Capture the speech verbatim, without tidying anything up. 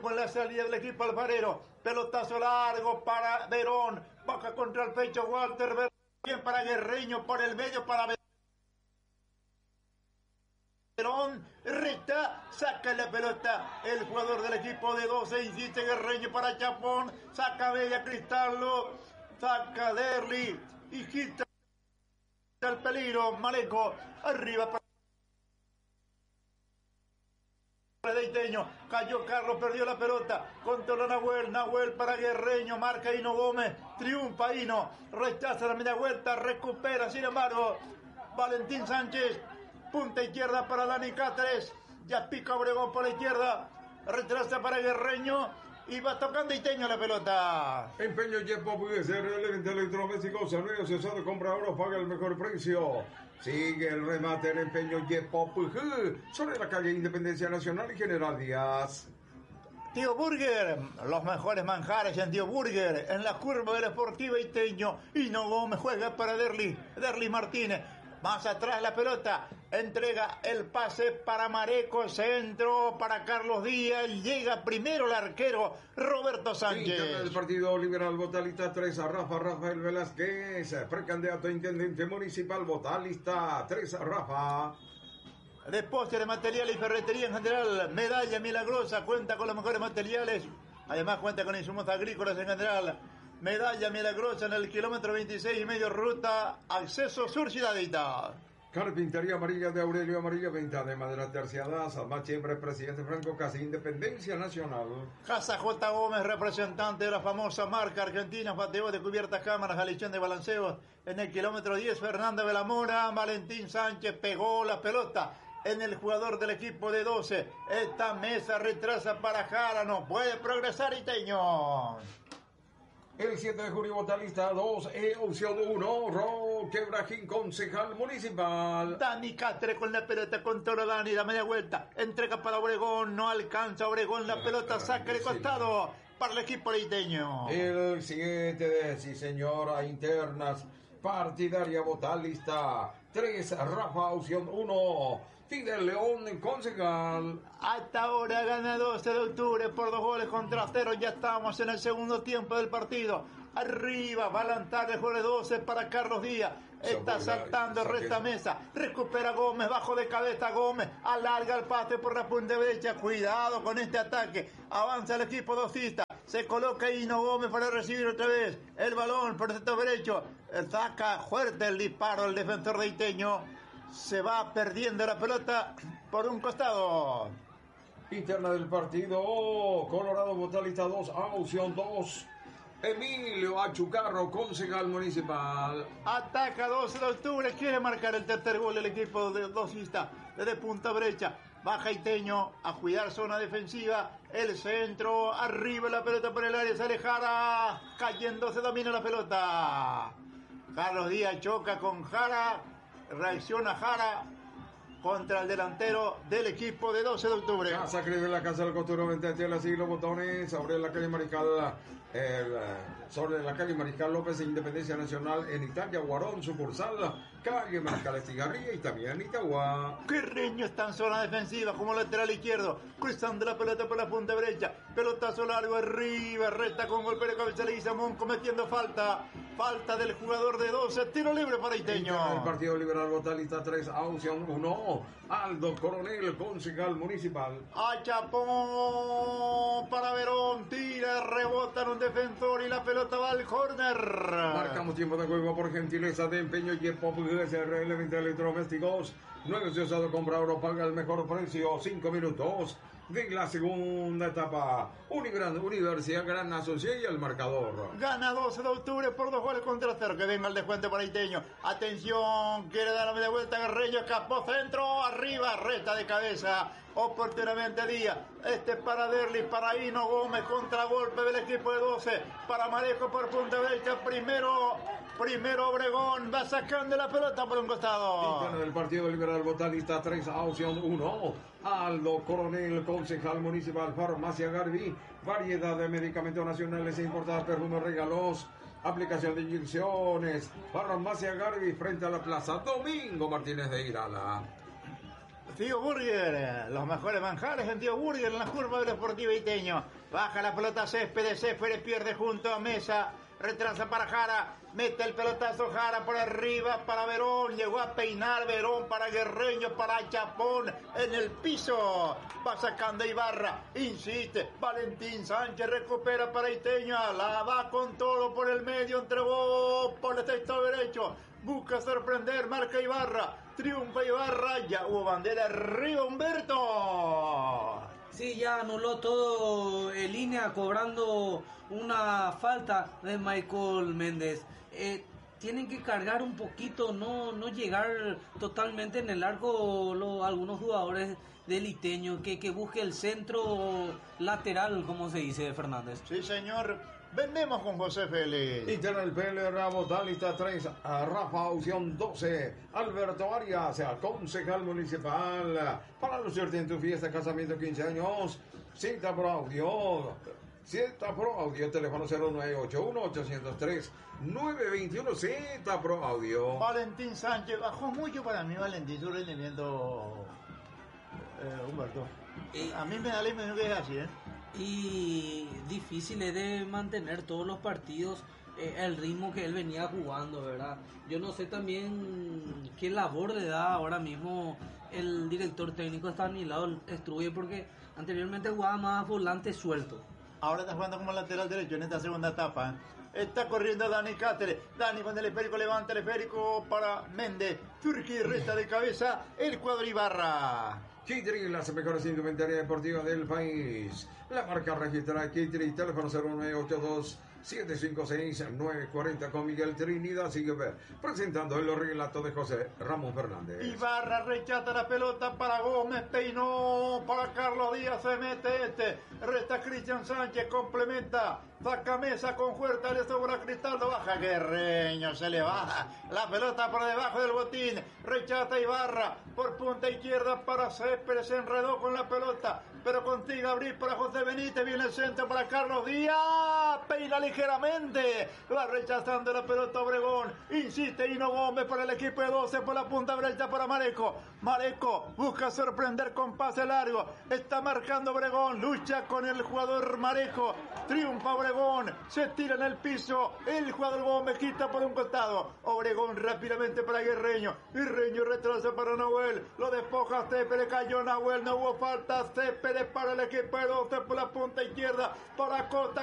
tiempo en la salida del equipo alfarero. Pelotazo largo para Verón. Baja contra el pecho Walter Verón. Bien para Guerreño por el medio para Verón. Recta. Saca la pelota. El jugador del equipo de doce. Insiste Guerreño para Chapón. Saca Bella Cristallo. Saca Derli. Y quita el peligro. Maleco. Arriba para Deiteño, cayó Carlos, perdió la pelota, controla Nahuel, Nahuel para Guerreño, marca Hino Gómez, triunfa Hino, rechaza la media vuelta, recupera, sin embargo, Valentín Sánchez, punta izquierda para Dani Cáceres, ya pica Obregón por la izquierda, retrasa para Guerreño, y va tocando Iteño la pelota. Empeño Yepo puede ser el electrodoméstico Sanudio Cesado, compra ahora, paga el mejor precio. Sigue el remate en Empeño Yepo sobre la calle Independencia Nacional y General Díaz. Tío Burger, los mejores manjares en Tío Burger, en la curva del Sportivo Iteño. Hino Gómez juega para Derli, Derli Martínez. Más atrás la pelota, entrega el pase para Mareco, centro para Carlos Díaz, llega primero el arquero Roberto Sánchez. El partido Liberal Botalista tres a Rafa Rafael Velázquez, precandidato a intendente municipal Botalista tres a Rafa. Desposte de materiales y ferretería en general, Medalla Milagrosa, cuenta con los mejores materiales, además cuenta con insumos agrícolas en general. Medalla Milagrosa en el kilómetro veintiséis y medio, ruta acceso sur Ciudadita. Carpintería Amarilla de Aurelio Amarilla, venta de madera terciada, Salma Chembre, presidente Franco Casi, Independencia Nacional. Casa J. Gómez, representante de la famosa marca argentina, pateo de cubiertas cámaras, alichón de balanceos en el kilómetro diez, Fernanda de la Mora, Valentín Sánchez pegó la pelota en el jugador del equipo de doce. Esta mesa retrasa para Jara, no puede progresar Iteño. El siete de junio, Botalista dos, E, opción uno, Roque Brajín, concejal municipal. Dani Cáceres con la pelota, controla Dani, la media vuelta, entrega para Obregón, no alcanza Obregón, la pelota saca de costado para el equipo leiteño. El siete de, sí señora, internas, partidaria Botalista tres, Rafa, opción uno, Fidel León, concejal. Hasta ahora gana doce de octubre por dos goles contra cero. Ya estamos en el segundo tiempo del partido. Arriba va a lanzar el juego de doce para Carlos Díaz. Está saltando recta mesa. Recupera Gómez, bajo de cabeza Gómez. Alarga el pase por la punta derecha. Cuidado con este ataque. Avanza el equipo docista. Se coloca Hino Gómez para recibir otra vez el balón por el sector derecho. Saca fuerte el disparo el defensor de Iteño. Se va perdiendo la pelota por un costado. Interna del partido, Colorado Botalista dos, opción dos, Emilio Achucarro, concejal municipal. Ataca doce de octubre, quiere marcar el tercer gol el equipo de dosista desde punta brecha. Baja Iteño a cuidar zona defensiva. El centro, arriba la pelota por el área, sale Jara, cayendo, se domina la pelota. Carlos Díaz choca con Jara. Reacciona Jara contra el delantero del equipo de doce de octubre. Casa Cris, la casa del costurero, veintiocho de siglo, botones sobre la calle Mariscal, el, sobre la calle Mariscal López, Independencia Nacional, en Italia, Guarón, sucursal, calle Mariscal Estigarribia y también en Itagua. Guerreño está en zona defensiva como lateral izquierdo, cruzando la pelota por la punta derecha, pelotazo largo arriba, recta con golpe de cabeza, le Samón cometiendo falta, falta del jugador de doce, tiro libre para Iteño. El Partido Liberal Botalista tres, opción uno, Aldo Coronel, concejal municipal. A Chapón para Verón, tira, rebota en un defensor y la pelota va al córner. Marcamos tiempo de juego por gentileza de Empeño Yepo S R L veinte electrodomésticos. Negocio usado, compra oro, paga el mejor precio. Cinco minutos de la segunda etapa. Unigran, Universidad Gran Asociación y el marcador. Gana doce de octubre por dos goles contra cero. Que venga el descuento para Iteño. Atención, quiere dar la media vuelta Guerreño, escapó centro, arriba, reta de cabeza. Oportunamente Díaz. Este para Derli, para Hino Gómez, contragolpe del equipo de doce. Para Marejo por punta derecha. Primero, primero Obregón, va sacando la pelota por un costado. Interna del Partido Liberal Botalista tres, opción uno, Aldo Coronel, concejal municipal. Farmacia Garbi, variedad de medicamentos nacionales e importados, perfumes, regalos, aplicación de inyecciones. Farmacia Garbi frente a la plaza Domingo Martínez de Irala. Tío Burger, los mejores manjares en Tío Burger en la curva del Sportivo Iteño. Baja la pelota Céspedes, Céspedes pierde junto a Mesa, retrasa para Jara, mete el pelotazo Jara por arriba para Verón, llegó a peinar Verón para Guerreño, para Chapón en el piso, va sacando Ibarra, insiste, Valentín Sánchez recupera para Iteño, la va con todo por el medio, entregó por el texto derecho, busca sorprender, marca Ibarra, triunfa Ibarra, ya hubo bandera arriba Humberto. Sí, ya anuló todo en línea, cobrando una falta de Michael Méndez. Eh, tienen que cargar un poquito, no, no llegar totalmente en el arco lo, algunos jugadores del Iteño, que, que busque el centro lateral, como se dice, Fernández. Sí, señor. Vendemos con José Félix. Inter el P L Rabo, Talita tres, a Rafa Opción doce, Alberto Arias, concejal municipal. Para lucirte en tu fiesta, casamiento, quince años, cita por audio. Cita Pro Audio, teléfono cero nueve ocho uno, ocho cero tres, nueve dos uno, Cita Pro Audio. Valentín Sánchez, bajó mucho para mí Valentín, su rendimiento, eh, Humberto. Eh, A mí me da la impresión que es así, ¿eh? Y difícil es de mantener todos los partidos eh, el ritmo que él venía jugando, ¿verdad? Yo no sé también qué labor le da ahora mismo el director técnico Estanislao Struve, porque anteriormente jugaba más volante suelto. Ahora está jugando como lateral derecho en esta segunda etapa. Está corriendo Dani Cáceres. Dani con el esférico levanta el esférico para Méndez. Turquía resta de cabeza el cuadro Ibarra. Kitri, las mejores indumentarias deportivas del país. La marca registrada Kitri, teléfono cero nueve ocho dos, siete cinco seis, nueve cuatro cero con Miguel Trinidad. Sigue presentando el relato de José Ramón Fernández. Ibarra rechaza la pelota para Gómez, peinó para Carlos Díaz, se mete este. Resta Cristian Sánchez, complementa. Saca Mesa con fuerza, le sobra Cristaldo, baja Guerreño, se le baja la pelota por debajo del botín, rechaza Ibarra, por punta izquierda para Céspedes, se enredó con la pelota, pero consigue abrir para José Benítez, viene el centro para Carlos Díaz, peina ligeramente, va rechazando la pelota Obregón, insiste Hino Gómez para el equipo de doce, por la punta derecha para Mareco, Mareco busca sorprender con pase largo, está marcando Obregón, lucha con el jugador Mareco, triunfa Obregón, se tira en el piso, el jugador Gómez quita por un costado, Obregón rápidamente para Guerreño, Guerreño retrasa para Nahuel, lo despoja Céspedes, cayó Nahuel, no hubo falta, Céspedes para el equipo de doce por la punta izquierda, para Costa.